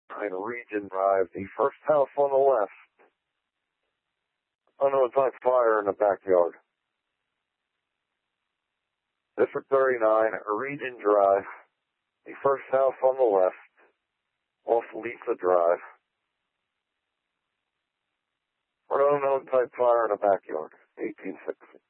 Region Drive, the first house on the left. Unknown type fire in the backyard. District 39, Region Drive, the first house on the left, off Lisa Drive. Unknown type fire in the backyard, 1860.